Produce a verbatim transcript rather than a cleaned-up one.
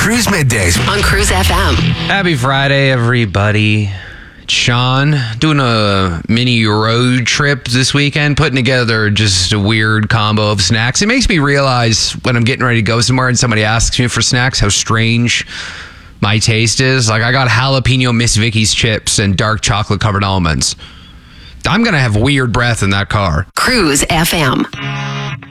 Cruise Middays on Cruise F M. Happy Friday, everybody. It's Sean doing a mini road trip this weekend, putting together just a weird combo of snacks. It makes me realize when I'm getting ready to go somewhere and somebody asks me for snacks how strange my taste is. Like, I got jalapeno Miss Vicky's chips and dark chocolate covered almonds. I'm going to have weird breath in that car. Cruise F M.